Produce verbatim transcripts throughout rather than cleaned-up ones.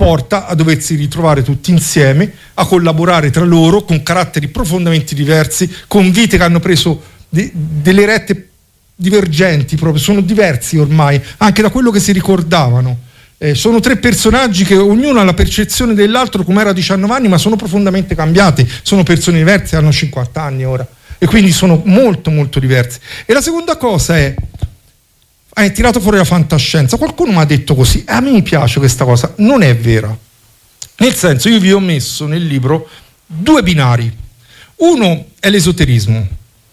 porta a doversi ritrovare tutti insieme, a collaborare tra loro con caratteri profondamente diversi, con vite che hanno preso de- delle rette divergenti, proprio sono diversi ormai anche da quello che si ricordavano. Eh, sono tre personaggi che ognuno ha la percezione dell'altro come era a diciannove anni, ma sono profondamente cambiati, sono persone diverse, hanno cinquanta anni ora e quindi sono molto molto diversi. E la seconda cosa è: hai tirato fuori la fantascienza. Qualcuno mi ha detto così, e a me mi piace questa cosa, non è vera, nel senso, io vi ho messo nel libro due binari. Uno è l'esoterismo,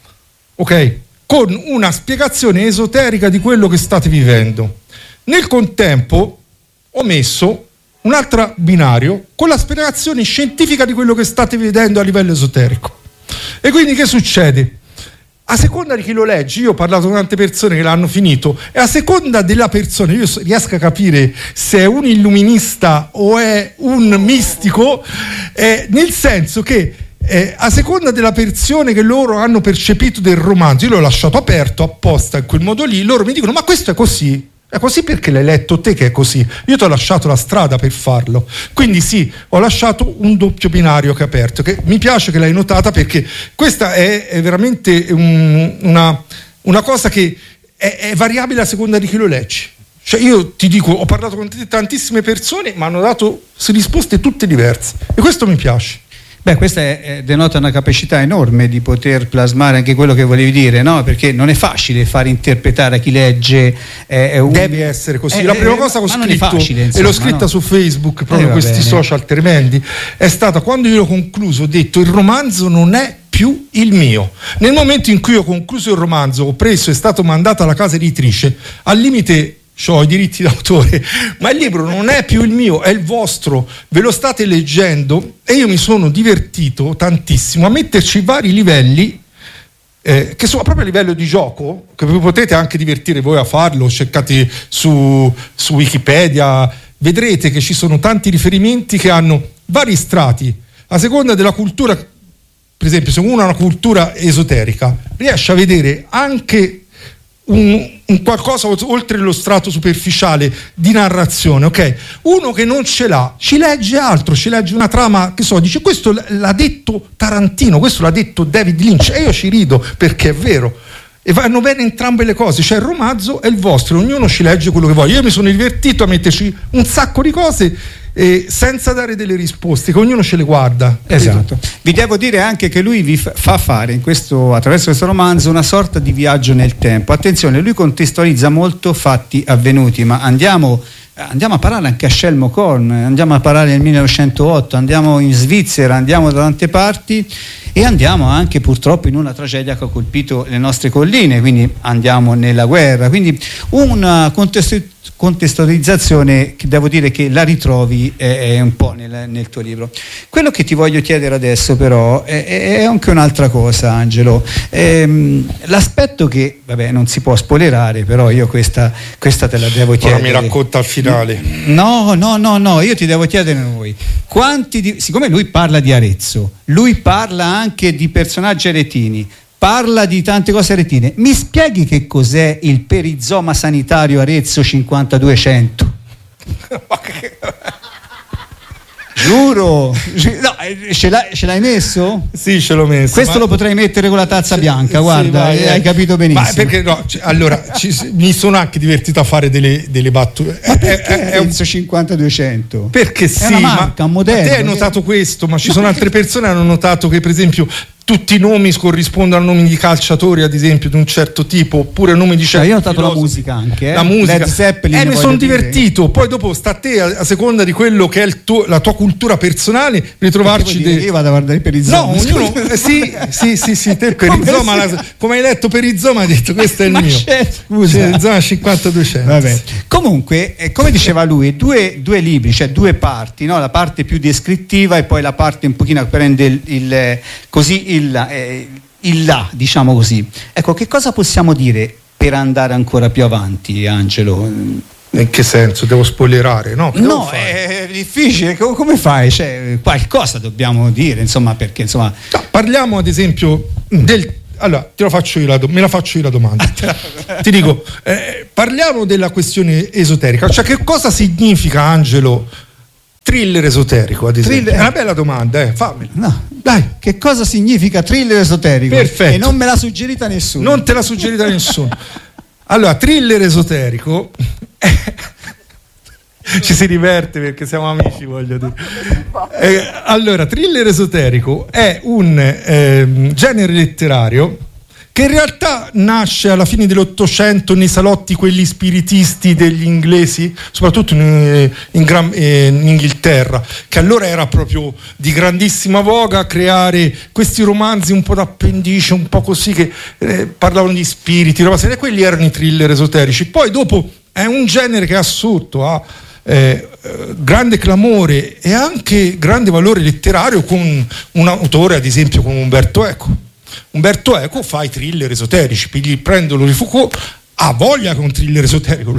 ok, con una spiegazione esoterica di quello che state vivendo. Nel contempo ho messo un altro binario con la spiegazione scientifica di quello che state vedendo a livello esoterico. E quindi che succede? A seconda di chi lo legge, io ho parlato con tante persone che l'hanno finito, e a seconda della persona io riesco a capire se è un illuminista o è un mistico, eh, nel senso che eh, a seconda della versione che loro hanno percepito del romanzo, io l'ho lasciato aperto apposta in quel modo lì, loro mi dicono: ma questo è così? È così perché l'hai letto te che è così. Io ti ho lasciato la strada per farlo. Quindi sì, ho lasciato un doppio binario che è aperto, che mi piace che l'hai notata, perché questa è, è veramente un, una, una cosa che è, è variabile a seconda di chi lo legge. Cioè io ti dico, ho parlato con t- tantissime persone, ma hanno dato risposte tutte diverse e questo mi piace. Beh, questa è, è, denota una capacità enorme di poter plasmare anche quello che volevi dire, no? Perché non è facile far interpretare a chi legge. Eh, un... Deve essere così. Eh, La prima eh, cosa che ho scritto, facile, insomma, e l'ho scritta no? su Facebook, proprio eh, questi bene. social tremendi, è stata quando io ho concluso, ho detto: il romanzo non è più il mio. Nel momento in cui ho concluso il romanzo, ho preso, è stato mandato alla casa editrice, al limite ho i diritti d'autore, ma il libro non è più il mio, è il vostro, ve lo state leggendo, e io mi sono divertito tantissimo a metterci vari livelli eh, che sono proprio a livello di gioco, che vi potete anche divertire voi a farlo. Cercate su, su Wikipedia, vedrete che ci sono tanti riferimenti che hanno vari strati a seconda della cultura. Per esempio, se uno ha una cultura esoterica, riesce a vedere anche Un, un qualcosa oltre lo strato superficiale di narrazione, ok? Uno che non ce l'ha ci legge altro, ci legge una trama, che so, dice: questo l'ha detto Tarantino, questo l'ha detto David Lynch, e io ci rido perché è vero. E vanno bene entrambe le cose, cioè il romanzo è il vostro, ognuno ci legge quello che vuole. Io mi sono divertito a metterci un sacco di cose eh, senza dare delle risposte, che ognuno ce le guarda. Esatto. Vi devo dire anche che lui vi fa fare in questo, attraverso questo romanzo, una sorta di viaggio nel tempo. Attenzione, lui contestualizza molto fatti avvenuti, ma andiamo andiamo a parlare anche a Shelmo Korn, andiamo a parlare nel millenovecentootto, andiamo in Svizzera, andiamo da tante parti, e andiamo anche purtroppo in una tragedia che ha colpito le nostre colline, quindi andiamo nella guerra, quindi una contestu- contestualizzazione che devo dire che la ritrovi è, è un po' nel, nel tuo libro. Quello che ti voglio chiedere adesso però è, è anche un'altra cosa, Angelo. Ehm, l'aspetto che, vabbè, non si può spoilerare, però io questa, questa te la devo chiedere. Ora mi racconta al finale. No, no, no, no, io ti devo chiedere noi. Quanti di, siccome lui parla di Arezzo, lui parla anche di personaggi aretini, parla di tante cose aretine, mi spieghi che cos'è il perizoma sanitario Arezzo cinquantaduecento? Giuro, no, ce, l'hai, ce l'hai messo? Sì, ce l'ho messo. Questo ma... lo potrei mettere con la tazza bianca, sì, guarda, vai, hai capito benissimo. Ma perché no? Cioè, allora, ci, mi sono anche divertito a fare delle, delle battute. Ma è, perché è, è un cinquantaduecento? Perché sì, è una marca, ma un modello. Te hai notato questo, ma ci sono altre persone che hanno notato che, per esempio, tutti i nomi corrispondono a nomi di calciatori, ad esempio, di un certo tipo, oppure nomi di certi. Io ho notato filosofi. La musica anche, eh? La musica. Led Zeppelin, eh, mi sono dire. divertito. Poi dopo sta a te, a, a seconda di quello che è il tuo, la tua cultura personale, ritrovarci dei... Io vado a guardare Perizoma. No, ognuno... eh, sì, sì, sì, sì, te Perizoma, la... come hai letto Perizoma, hai detto questo è il ma mio. Scusa. Perizoma cinquantaduecento. Vabbè. Comunque, eh, come diceva lui, due, due libri, cioè due parti, no? La parte più descrittiva e poi la parte un pochino che prende il, il così il, eh, il là, diciamo così. Ecco, che cosa possiamo dire per andare ancora più avanti, Angelo? In che senso? Devo spoilerare? No, no, è difficile. Come fai? Cioè, qualcosa dobbiamo dire, insomma, perché insomma. No, parliamo ad esempio del. Allora, te lo faccio io la do- me la faccio io la domanda. Ti dico, eh, parliamo della questione esoterica, cioè che cosa significa, Angelo, Thriller esoterico, ad esempio. Thriller... È una bella domanda, eh. Fammela. No, dai, che cosa significa thriller esoterico? Perfetto. E non me l'ha suggerita nessuno. Non te l'ha suggerita nessuno. Allora, thriller esoterico ci si diverte perché siamo amici, voglio dire. Eh, allora, thriller esoterico è un eh, genere letterario che in realtà nasce alla fine dell'Ottocento nei salotti quelli spiritisti degli inglesi, soprattutto in, in, Gran, eh, in Inghilterra, che allora era proprio di grandissima voga creare questi romanzi un po' d'appendice, un po' così, che eh, parlavano di spiriti, roba seria. Quelli erano i thriller esoterici. Poi dopo è un genere che ha assunto ha eh, grande clamore e anche grande valore letterario, con un autore ad esempio come Umberto Eco. Umberto Eco fa i thriller esoterici, pigli, prendono di Foucault, ha voglia che un thriller esoterico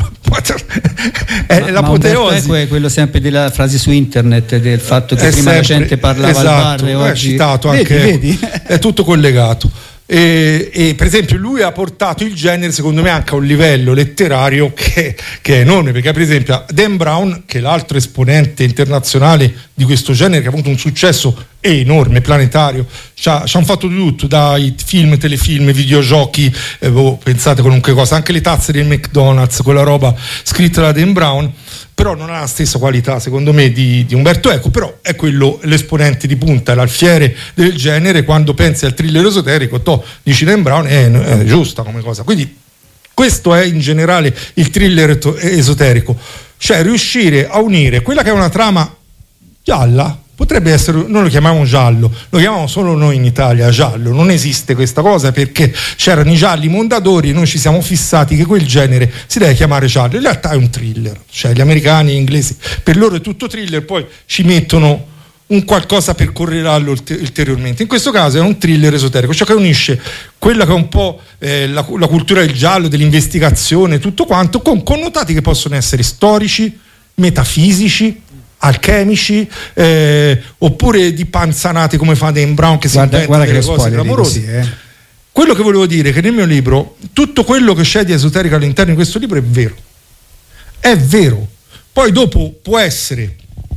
è ma, l'apoteosi. Ma Eco è quello sempre della frase su internet, del fatto che è prima sempre, la gente parlava esatto, al bar e oggi... è citato vedi, anche vedi? È tutto collegato. E, e per esempio lui ha portato il genere secondo me anche a un livello letterario che, che è enorme, perché per esempio Dan Brown, che è l'altro esponente internazionale di questo genere, che ha avuto un successo enorme, planetario, ci hanno fatto di tutto, dai film, telefilm, videogiochi, eh, oh, pensate qualunque cosa, anche le tazze del McDonald's con la roba scritta da Dan Brown, però non ha la stessa qualità secondo me di, di Umberto Eco, però è quello l'esponente di punta, l'alfiere del genere. Quando pensi al thriller esoterico, to, dici Dan Brown, è, è giusta come cosa. Quindi questo è in generale il thriller esoterico, cioè riuscire a unire quella che è una trama gialla. Potrebbe essere, noi lo chiamiamo giallo, lo chiamiamo solo noi in Italia giallo, non esiste questa cosa perché c'erano i gialli mondadori e noi ci siamo fissati che quel genere si deve chiamare giallo. In realtà è un thriller, cioè gli americani e gli inglesi per loro è tutto thriller, poi ci mettono un qualcosa per correlarlo ulteriormente. In questo caso è un thriller esoterico, cioè che unisce quella che è un po' eh, la, la cultura del giallo, dell'investigazione, tutto quanto, con connotati che possono essere storici, metafisici, alchemici, eh, oppure di panzanati come fa Dan Brown, che si guarda, inventa guarda delle cose clamorose. Eh. Quello che volevo dire è che nel mio libro tutto quello che c'è di esoterico all'interno di questo libro è vero, è vero. Poi dopo può essere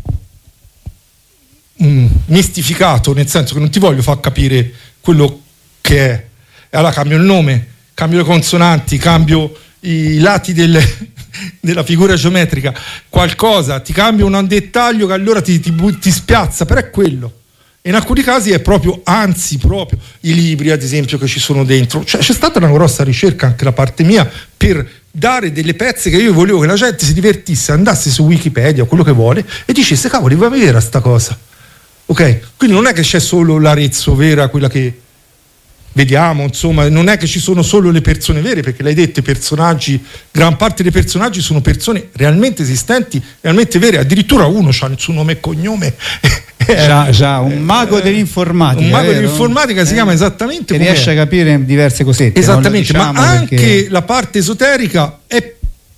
mm, mistificato, nel senso che non ti voglio far capire quello che è, e allora cambio il nome, cambio le consonanti, cambio i lati del della figura geometrica, qualcosa ti cambia un dettaglio che allora ti, ti, ti spiazza, però è quello. E in alcuni casi è proprio, anzi proprio i libri ad esempio che ci sono dentro, cioè c'è stata una grossa ricerca anche da parte mia per dare delle pezze che io volevo che la gente si divertisse, andasse su Wikipedia o quello che vuole e dicesse cavoli, va a vedere sta cosa, ok? Quindi non è che c'è solo l'Arezzo vera, quella che vediamo, insomma, non è che ci sono solo le persone vere, perché l'hai detto, i personaggi, gran parte dei personaggi sono persone realmente esistenti, realmente vere, addirittura uno ha il suo nome e cognome. Già, già, un mago dell'informatica. Un mago vero? dell'informatica eh, si chiama esattamente che come riesce a capire diverse cosette. Esattamente, diciamo, ma anche perché... la parte esoterica è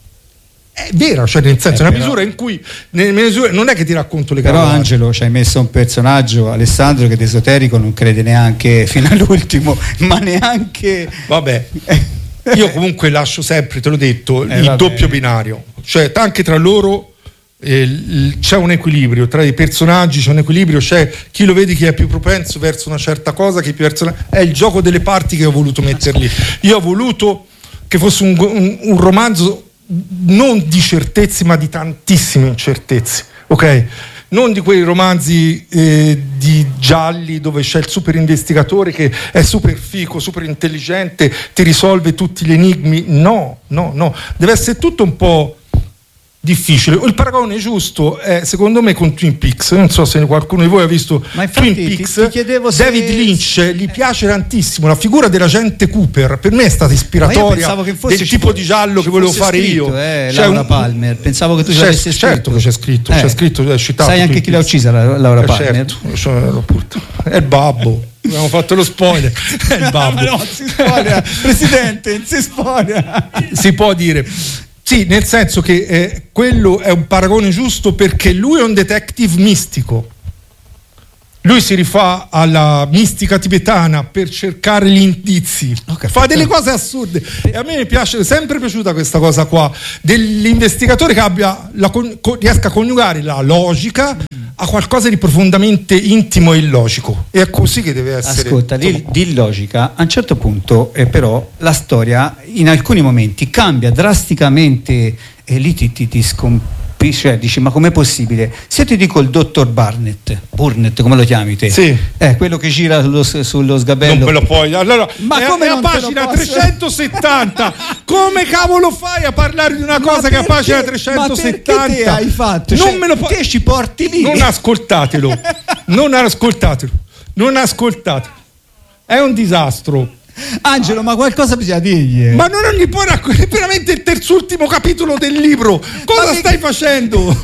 è vera, cioè nel senso, è eh, una però, misura in cui nelle misure, non è che ti racconto le cose. Però cavolate. Angelo ci hai messo un personaggio, Alessandro, che d'esoterico non crede neanche fino all'ultimo, ma neanche. Vabbè, io comunque lascio sempre, te l'ho detto, eh, il vabbè. doppio binario, cioè anche tra loro eh, c'è un equilibrio, tra i personaggi c'è un equilibrio, c'è chi lo vedi che è più propenso verso una certa cosa, chi è più verso una... è il gioco delle parti che ho voluto metterli. Io ho voluto che fosse un, un, un romanzo non di certezze ma di tantissime incertezze, ok? Non di quei romanzi eh, di gialli dove c'è il super investigatore che è super fico, super intelligente, ti risolve tutti gli enigmi. No, no, no, deve essere tutto un po' difficile. Il paragone giusto è secondo me con Twin Peaks. Non so se qualcuno di voi ha visto Twin Peaks. Ti, ti chiedevo se... David Lynch gli piace tantissimo la figura dell'agente Cooper, per me è stata ispiratoria che del tipo di giallo che volevo fare scritto, io eh, cioè Laura un... Palmer, pensavo che tu ci c'è, avessi scritto. Certo che c'è scritto, eh. c'è scritto, è citato. Sai anche chi l'ha uccisa, la, Laura eh, Palmer? Certo, è il babbo. Abbiamo fatto lo spoiler. È il babbo. No, si spoiler. Presidente, si spoiler. Si può dire. Sì, nel senso che eh, quello è un paragone giusto perché lui è un detective mistico. lui si rifà alla mistica tibetana per cercare gli indizi, okay, fa delle cose assurde e a me mi piace, è sempre piaciuta questa cosa qua dell'investigatore che abbia la, con, riesca a coniugare la logica a qualcosa di profondamente intimo e illogico, e è così che deve essere. Ascolta, di, di illogica a un certo punto eh, però la storia in alcuni momenti cambia drasticamente e lì ti, ti, ti scomp- cioè dici ma com'è possibile? Se ti dico il dottor Barnett, Burnett come lo chiami te? Sì. Eh, quello che gira sullo, sullo sgabello. Non me lo puoi. Allora, ma è, come è a pagina trecentosettanta. Come cavolo fai a parlare di una cosa ma che è a pagina trecentosettanta? Ma perché te hai fatto? Non cioè, me lo puoi. Te ci porti lì. Non ascoltatelo. non ascoltatelo. Non ascoltatelo. È un disastro. Angelo, ma qualcosa bisogna dirgli. Ma non gli puoi raccontare, è veramente il terzultimo capitolo del libro. Cosa ma stai mica... facendo?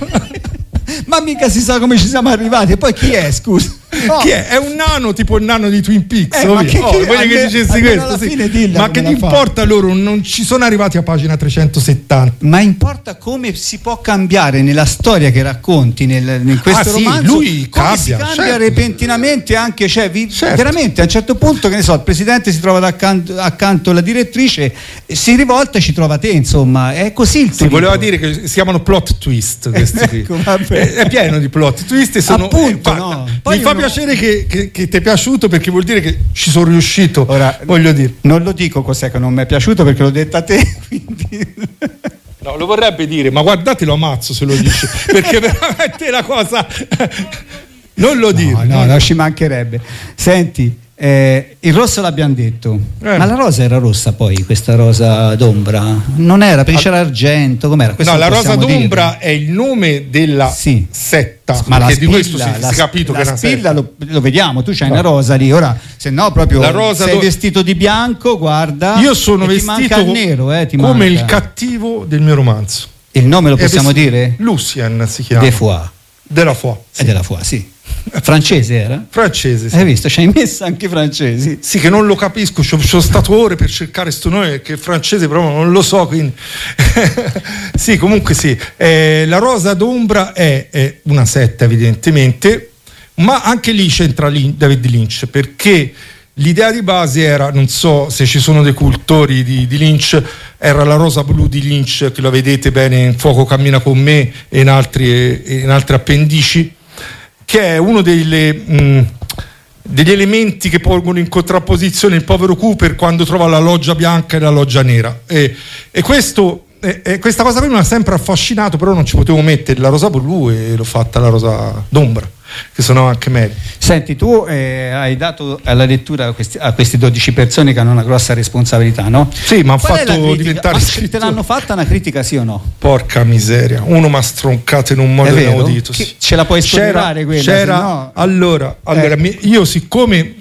Ma mica si sa come ci siamo arrivati. E poi chi è, scusa? No. Chi è? È un nano tipo il nano di Twin Peaks. Eh, ma che, oh, che, voglio almeno, che dicessi questo, sì. Dilla, ma che gli importa fa? Loro non ci sono arrivati a pagina trecentosettanta. Ma importa come si può cambiare nella storia che racconti nel, in questo ah, romanzo. Sì, lui come cambia, si cambia certo. repentinamente anche, cioè, vi, certo. veramente a un certo punto, che ne so, il presidente si trova accanto, accanto alla direttrice, si rivolta e ci trova te, insomma, è così il tuo. Si voleva dire che si chiamano plot twist questi qui. Ecco, è, è pieno di plot twist e sono appunto, eh, no. Mi fa uno... piacere che, che, che ti è piaciuto, perché vuol dire che ci sono riuscito. Ora, voglio dire, non lo dico cos'è che non mi è piaciuto, perché l'ho detto a te, quindi... No, lo vorrebbe dire, ma guardate, lo ammazzo se lo dice, perché veramente la cosa non lo dire. No, no, no, ci mancherebbe. Senti, eh, il rosso l'abbiamo detto, eh. ma la rosa era rossa poi, questa rosa d'ombra? Non era, perché c'era argento, com'era? Questo no, la rosa d'ombra dire. È il nome della sì. setta, ma la spilla, di questo si, la, si è capito la che è una spilla setta. Lo, lo vediamo, tu c'hai no. una rosa lì, ora se no proprio la rosa sei do... vestito di bianco, guarda. Io sono e vestito ti manca il nero, eh, ti come manca. il cattivo del mio romanzo. Il nome lo possiamo vestito... dire? Lucien si chiama. De Foix. De la Foix. Sì. È della Foix, sì. Francese era? Francese, sì. Hai visto? Ci hai messo anche i francesi. Sì, che non lo capisco, ci sono stato ore per cercare sto nome, perché il francese proprio non lo so, quindi sì, comunque sì. Eh, la rosa d'ombra è, è una setta, evidentemente, ma anche lì c'entra David Lynch, perché l'idea di base era, non so se ci sono dei cultori di, di Lynch, era la rosa blu di Lynch, che la vedete bene in Fuoco cammina con me e in, altri, e in altre appendici, che è uno delle, mh, degli elementi che pongono in contrapposizione il povero Cooper quando trova la loggia bianca e la loggia nera. E, e questo, e, e questa cosa qui mi ha sempre affascinato, però non ci potevo mettere la rosa blu e l'ho fatta la rosa d'ombra, che sono anche meglio. Senti, tu eh, hai dato alla lettura a questi, a questi dodici persone che hanno una grossa responsabilità, no? Sì, ma hanno fatto diventare scrittore. Te l'hanno fatta una critica, sì o no? Porca miseria, uno mi ha stroncato in un modo inaudito. Sì. Ce la puoi sforare quella? C'era, no... allora, allora eh. io siccome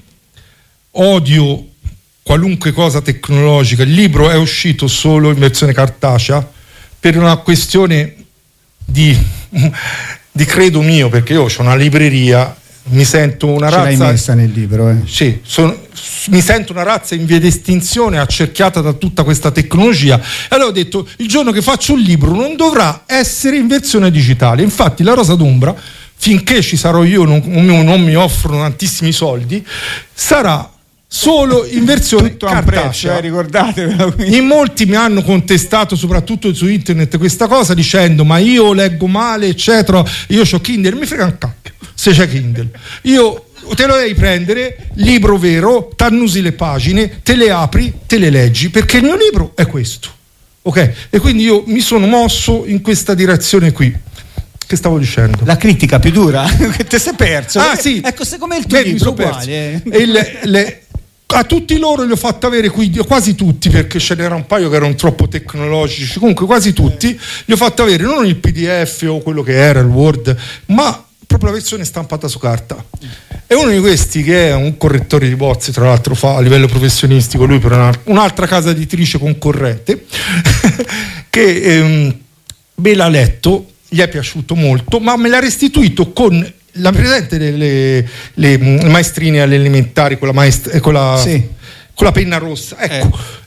odio qualunque cosa tecnologica, il libro è uscito solo in versione cartacea per una questione di... di credo mio, perché io ho una libreria, mi sento una Ce razza. l'hai messa nel libro, eh? Sì, sono, mi sento una razza in via di estinzione, accerchiata da tutta questa tecnologia. E allora ho detto: il giorno che faccio un libro non dovrà essere in versione digitale. Infatti, la rosa d'ombra, finché ci sarò io, non, non mi offrono tantissimi soldi, sarà solo in versione tutto cartacea. Prezzo, eh, ricordatevelo. In molti mi hanno contestato, soprattutto su internet, questa cosa, dicendo: ma io leggo male, eccetera, io c'ho Kindle. Mi frega un cacchio se c'è Kindle, io te lo devi prendere, libro vero, t'annusi le pagine, te le apri, te le leggi, perché il mio libro è questo, ok? E quindi io mi sono mosso in questa direzione qui. Che stavo dicendo? La critica più dura che te sei perso. Ah, sì. Ecco, secondo me il tuo Beh, libro uguale. E le, le, a tutti loro li ho fatto avere qui, quasi tutti, perché ce n'era un paio che erano troppo tecnologici, comunque quasi tutti li ho fatto avere non il P D F o quello che era il Word, ma proprio la versione stampata su carta. E uno di questi, che è un correttore di bozze, tra l'altro fa a livello professionistico lui per una, un'altra casa editrice concorrente che ehm, me l'ha letto, gli è piaciuto molto, ma me l'ha restituito con la presente le, le maestrine alle elementari con la, maest- con la, sì. con la penna rossa, ecco,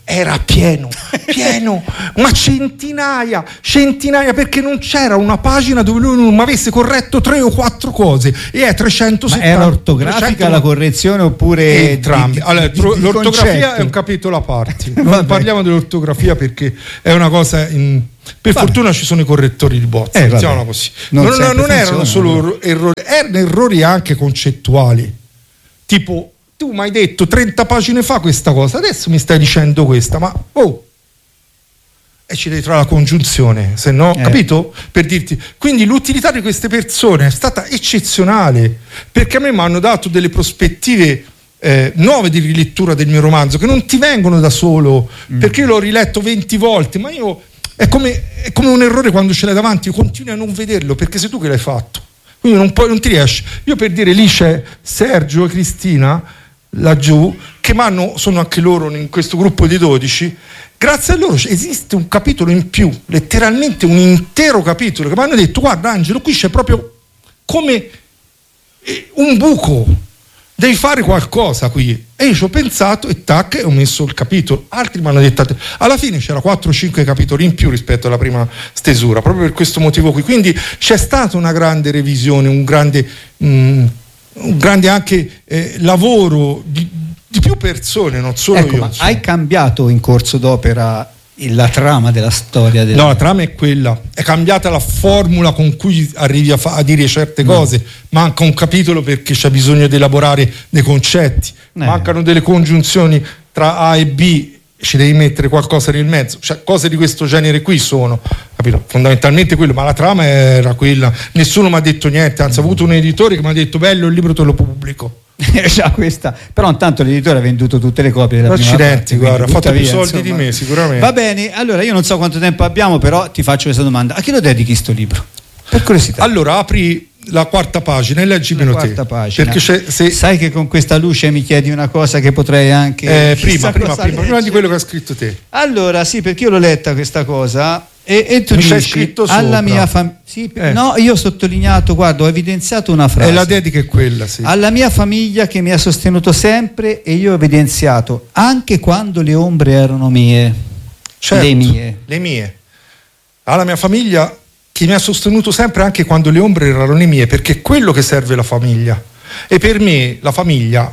era pieno, pieno, ma centinaia, centinaia, perché non c'era una pagina dove lui non mi avesse corretto tre o quattro cose, e è trecentosettanta. Ma era ortografica trecento... la correzione oppure entrambi? Di, di, allora, di, di l'ortografia concetti. È un capitolo a parte, non parliamo dell'ortografia perché è una cosa in... per vabbè. Fortuna ci sono i correttori di bozza, eh, diciamo così. Non, non, non erano solo errori, erano errori anche concettuali, tipo tu mi hai detto trenta pagine fa questa cosa, adesso mi stai dicendo questa, ma oh, e ci devi trovare la congiunzione, se no, eh. capito? Per dirti, quindi l'utilità di queste persone è stata eccezionale, perché a me mi hanno dato delle prospettive eh, nuove di rilettura del mio romanzo, che non ti vengono da solo, mm. perché io l'ho riletto venti volte, ma io è come, è come un errore quando ce l'hai davanti, continui a non vederlo, perché sei tu che l'hai fatto, quindi non, puoi, non ti riesci. Io, per dire, lì c'è Sergio e Cristina laggiù, che m'hanno, sono anche loro in questo gruppo di dodici, grazie a loro esiste un capitolo in più, letteralmente un intero capitolo, che mi hanno detto: guarda Angelo, qui c'è proprio come un buco, devi fare qualcosa qui. E io ci ho pensato e tac, e ho messo il capitolo. Altri mi hanno detto, alla fine c'era quattro o cinque capitoli in più rispetto alla prima stesura, proprio per questo motivo qui. Quindi c'è stata una grande revisione, un grande mh, un grande anche eh, lavoro di, di più persone, non solo ecco, io. Ma hai cambiato in corso d'opera la trama della storia? Del... No, la trama è quella, è cambiata la formula con cui arrivi a, fa- a dire certe no. cose, manca un capitolo perché c'è bisogno di elaborare dei concetti, eh. mancano delle congiunzioni tra A e B, ci devi mettere qualcosa nel mezzo, cioè cose di questo genere qui sono, capito? Fondamentalmente quello, ma la trama era quella, nessuno mi ha detto niente, anzi ho avuto un editore che mi ha detto bello, il libro te lo pubblico. Già questa, però intanto l'editore ha venduto tutte le copie della prima parte, guarda, ha fatto più via, soldi insomma. di me sicuramente. Va bene, allora io non so quanto tempo abbiamo, però ti faccio questa domanda: a chi lo dedichi sto libro? Per curiosità. Allora apri la quarta pagina e leggimelo te, quarta pagina. Perché c'è, se... sai che con questa luce mi chiedi una cosa che potrei anche eh, prima, prima, prima, prima di quello che ha scritto te. Allora sì, perché io l'ho letta questa cosa e, e tu mi dici scritto alla sopra. mia famiglia sì, eh. no, io ho sottolineato, guarda, ho evidenziato una frase, e la dedica è quella, sì. alla mia famiglia che mi ha sostenuto sempre, e io ho evidenziato anche quando le ombre erano mie, certo, le mie le mie alla mia famiglia che mi ha sostenuto sempre anche quando le ombre erano le mie, perché è quello che serve la famiglia. E per me la famiglia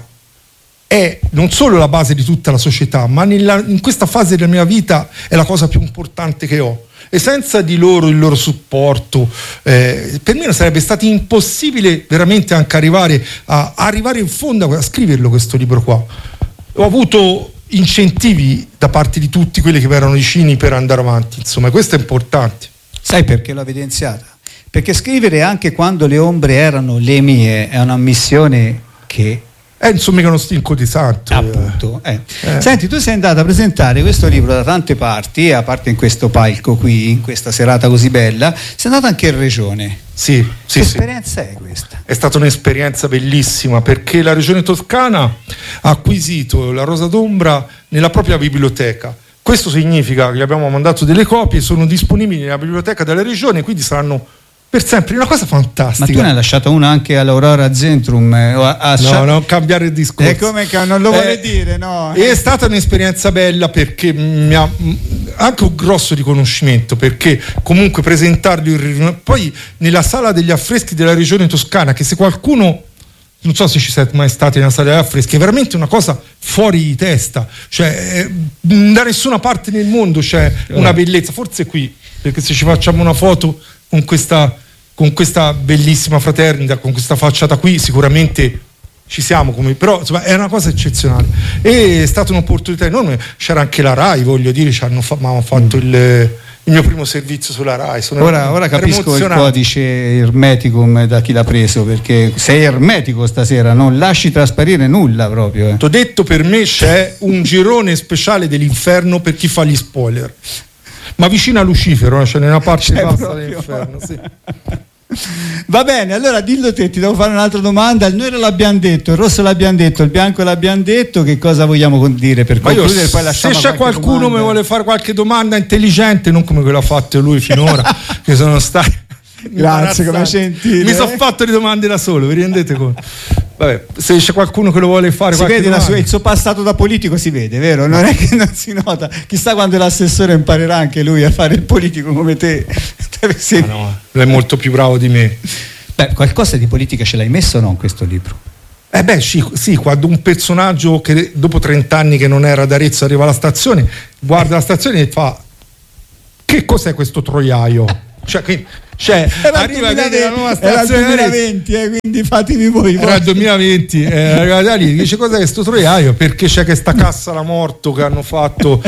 è non solo la base di tutta la società, ma nella, in questa fase della mia vita è la cosa più importante che ho. E senza di loro, il loro supporto, eh, per me sarebbe stato impossibile veramente anche arrivare a, a arrivare in fondo a, a scriverlo questo libro qua. Ho avuto incentivi da parte di tutti quelli che mi erano vicini per andare avanti, insomma, questo è importante. Sai perché l'ho evidenziata? Perché scrivere anche quando le ombre erano le mie è una missione che... Eh, insomma, che uno stinco di santo. Appunto. Eh. Eh. Senti, tu sei andato a presentare questo libro da tante parti, a parte in questo palco qui, in questa serata così bella, sei andato anche in regione. Sì, sì, che sì. esperienza è questa? È stata un'esperienza bellissima, perché la regione toscana ha acquisito la Rosa d'Ombra nella propria biblioteca. Questo significa che gli abbiamo mandato delle copie, sono disponibili nella biblioteca della regione, quindi saranno per sempre, una cosa fantastica. Ma tu ne hai lasciato una anche all'Aurora Zentrum? Eh, a, a no, scia... non cambiare il discorso. E come che non lo vuole eh, dire, no? È stata un'esperienza bella perché mi ha anche un grosso riconoscimento, perché comunque presentarli poi nella sala degli affreschi della regione toscana, che se qualcuno... non so se ci siete mai stati nella sala degli affreschi, è veramente una cosa fuori di testa, cioè da nessuna parte nel mondo c'è una bellezza, forse qui, perché se ci facciamo una foto con questa, con questa bellissima fraternita, con questa facciata qui, sicuramente ci siamo, come, però insomma è una cosa eccezionale, e è stata un'opportunità enorme. C'era anche la RAI, voglio dire, ci hanno fa, hanno fatto mm. il il mio primo servizio sulla RAI. Sono ora, ora capisco il codice Hermeticum da chi l'ha preso, perché sei ermetico stasera, non lasci trasparire nulla proprio. Eh. T'ho detto, per me c'è un girone speciale dell'inferno per chi fa gli spoiler, ma vicino a Lucifero, cioè nella parte bassa dell'inferno, sì. Va bene, allora dillo te, ti devo fare un'altra domanda. Il nero l'abbiamo detto, il rosso l'abbiamo detto, il bianco l'abbiamo detto, che cosa vogliamo dire per ma concludere? Io, poi lasciamo se c'è qualcuno che mi vuole fare qualche domanda intelligente, non come quella fatta lui finora, che sono stati Grazie, come gentile. Mi sono fatto le domande da solo, vi rendete conto? Vabbè, se c'è qualcuno che lo vuole fare, si vede la sua, il suo passato da politico, si vede, vero? Non è che non si nota. Chissà quando l'assessore imparerà anche lui a fare il politico come te. Sì. Ah no, lui è molto più bravo di me. Beh, qualcosa di politica ce l'hai messo o no in questo libro? Eh beh sì, sì, quando un personaggio che dopo trent'anni che non era ad Arezzo arriva alla stazione, guarda la stazione e fa: che cos'è questo troiaio? Cioè, che, cioè arriva a vedere la nuova stazione. Era il duemilaventi, eh, quindi fatevi voi. Era il duemilaventi, eh, arriva da lì, dice: cos'è questo troiaio? Perché c'è questa cassa da morto che hanno fatto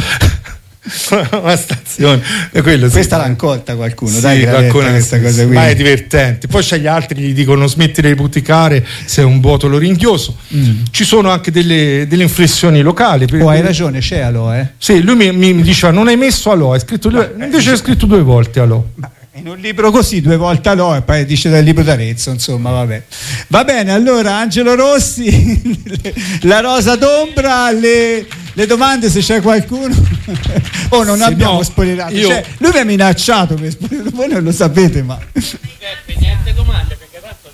una stazione. E quello, questa sì, l'ha accolta qualcuno, sì, dai, qualcuno questa sì, cosa sì, qui. ma è divertente. Poi c'è gli altri che gli dicono: smettile di puticare, sei un botolo ringhioso. Mm. Ci sono anche delle, delle inflessioni locali. Oh, hai ragione, c'è Alò, eh? Sì, lui mi, mi diceva: non hai messo Alò, hai scritto due, invece hai scritto due volte Alò. In un libro così due volte Alò e poi dice del libro d'Arezzo, insomma, vabbè. Va bene, allora Angelo Rossi, la rosa d'ombra, le, le domande se c'è qualcuno. Oh, non se abbiamo no, spoilerato. Io... Cioè, lui mi ha minacciato per spoilerare, voi non lo sapete, ma. Giuseppe, niente domande perché tanto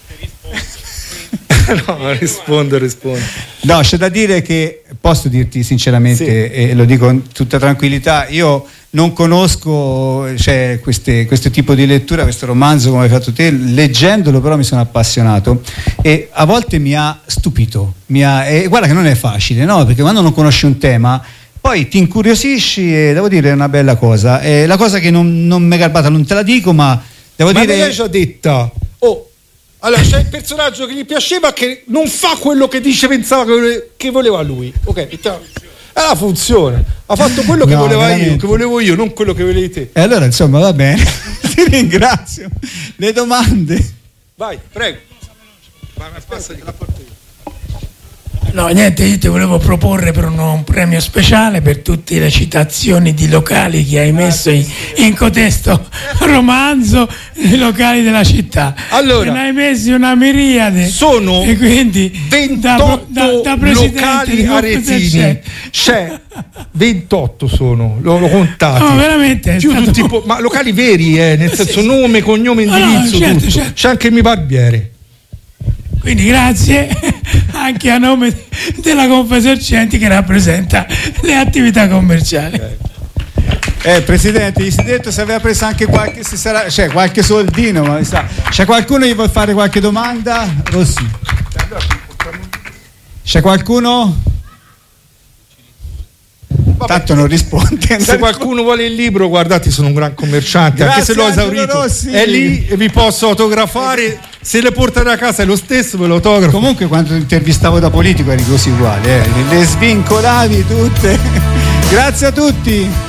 ti rispondo. No, rispondo, rispondo. No, c'è da dire che posso dirti sinceramente, sì, e lo dico con tutta tranquillità, io non conosco, cioè, queste, questo tipo di lettura, questo romanzo come hai fatto te, leggendolo però mi sono appassionato e a volte mi ha stupito, mi ha, e guarda che non è facile, no? Perché quando non conosci un tema poi ti incuriosisci e devo dire è una bella cosa. E la cosa che non, non mi è garbata, non te la dico, ma devo ma dire... Ma l'hai già detta. Oh, allora c'è il personaggio che gli piaceva che non fa quello che dice, pensava che voleva, che voleva lui. Ok, è la funzione. Ha fatto quello che no, voleva veramente. io, che volevo io, non quello che volevi te. E allora insomma va bene. Ti ringrazio. Le domande. Vai, prego. Ma passa di la porta io. No, niente, io ti volevo proporre per uno, un premio speciale per tutte le citazioni di locali che hai messo in, in cotesto romanzo nei locali della città. Allora, ne hai messi una miriade. Sono e quindi ventotto da, da, da locali aretini. C'è ventotto sono, l'ho, l'ho contati. No, veramente. Più stato... tipo, ma locali veri, eh, nel senso sì, nome, cognome, indirizzo, no, no, certo, tutto. Certo. C'è anche il mio barbiere. Quindi grazie anche a nome della Confesercenti che rappresenta le attività commerciali. Eh, Presidente, gli si è detto se aveva preso anche qualche, se sarà, cioè, qualche soldino, ma sa. C'è qualcuno che vuole fare qualche domanda? Rossi. C'è qualcuno? Vabbè, tanto non risponde. Se qualcuno vuole il libro, guardate, sono un gran commerciante. Grazie, anche se l'ho esaurito, è lì e vi posso autografare. Se le portate a casa è lo stesso, ve lo autografo. Comunque quando intervistavo da politico eri così uguale, eh? Le svincolavi tutte. Grazie a tutti.